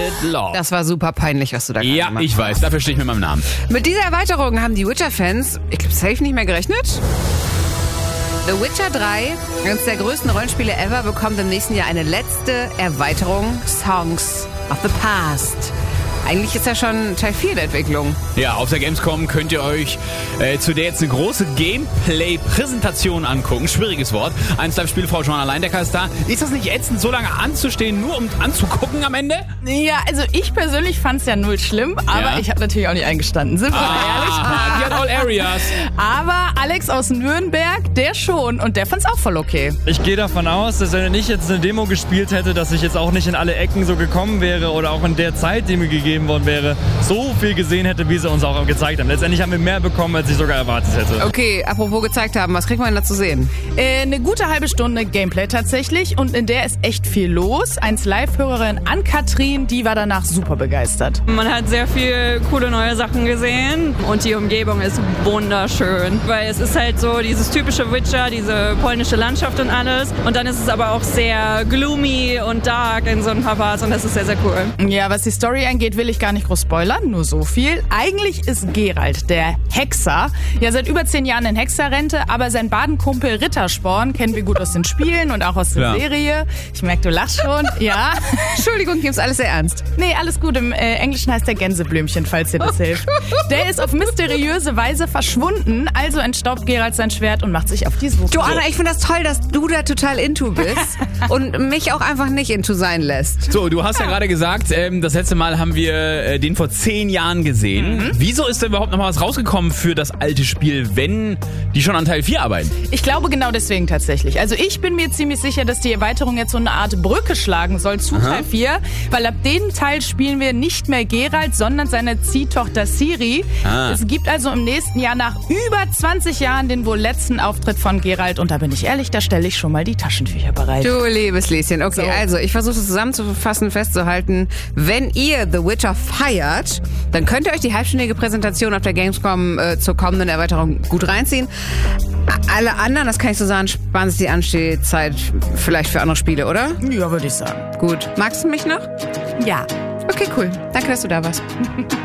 Love. Das war super peinlich, was du da gerade gemacht hast. Ja, ich weiß. Dafür stehe ich mit meinem Namen. Mit dieser Erweiterung haben die Witcher-Fans, ich glaube, safe nicht mehr gerechnet. The Witcher 3, eines der größten Rollenspiele ever, bekommt im nächsten Jahr eine letzte Erweiterung, Songs of the Past. Eigentlich ist ja schon Teil 4 der Entwicklung. Ja, auf der Gamescom könnt ihr euch zu der jetzt eine große Gameplay-Präsentation angucken. Schwieriges Wort. 1Live-Spielfrau Joanna Leindecker ist da. Ist das nicht ätzend, so lange anzustehen, nur um anzugucken am Ende? Ja, also ich persönlich fand es ja null schlimm, aber ich habe natürlich auch nicht eingestanden. Sind wir mal ehrlich? Die hat all areas. Aber Alex aus Nürnberg, der schon und der fand es auch voll okay. Ich gehe davon aus, dass wenn ich jetzt eine Demo gespielt hätte, dass ich jetzt auch nicht in alle Ecken so gekommen wäre oder auch in der Zeit, die mir gegeben worden wäre, so viel gesehen hätte, wie sie uns auch gezeigt haben. Letztendlich haben wir mehr bekommen, als ich sogar erwartet hätte. Okay, apropos gezeigt haben, was kriegt man denn da zu sehen? Eine gute halbe Stunde Gameplay tatsächlich und in der ist echt viel los. 1Live-Hörerin Ann-Kathrin, die war danach super begeistert. Man hat sehr viel coole neue Sachen gesehen und die Umgebung ist wunderschön, weil es ist halt so dieses typische Witcher, diese polnische Landschaft und alles und dann ist es aber auch sehr gloomy und dark in so ein paar Parts und das ist sehr, sehr cool. Ja, was die Story angeht, will ich gar nicht groß spoilern, nur so viel. Eigentlich ist Geralt, der Hexer, ja seit über 10 Jahren in Hexerrente, aber sein Badenkumpel Rittersporn kennen wir gut aus den Spielen und auch aus der Serie. Ich merke, du lachst schon. Ja. Entschuldigung, nimm's alles sehr ernst. Nee, alles gut. Im Englischen heißt der Gänseblümchen, falls dir das hilft. Der ist auf mysteriöse Weise verschwunden, also entstaubt Geralt sein Schwert und macht sich auf die Suche. Joanna, ich finde das toll, dass du da total into bist und mich auch einfach nicht into sein lässt. So, du hast ja gerade gesagt, das letzte Mal haben wir den vor 10 Jahren gesehen. Wieso ist da überhaupt noch mal was rausgekommen für das alte Spiel, wenn die schon an Teil 4 arbeiten? Ich glaube genau deswegen tatsächlich. Also ich bin mir ziemlich sicher, dass die Erweiterung jetzt so eine Art Brücke schlagen soll zu Teil 4, weil ab dem Teil spielen wir nicht mehr Geralt, sondern seine Ziehtochter Ciri. Es gibt also im nächsten Jahr nach über 20 Jahren den wohl letzten Auftritt von Geralt und da bin ich ehrlich, da stelle ich schon mal die Taschentücher bereit. Du liebes Lieschen. Okay, so. Also ich versuche es zusammenzufassen, festzuhalten. Wenn ihr The Witcher feiert, dann könnt ihr euch die halbstündige Präsentation auf der Gamescom zur kommenden Erweiterung gut reinziehen. Alle anderen, das kann ich so sagen, sparen sich die Anstehzeit vielleicht für andere Spiele, oder? Ja, würde ich sagen. Gut. Magst du mich noch? Ja. Okay, cool. Danke, dass du da warst.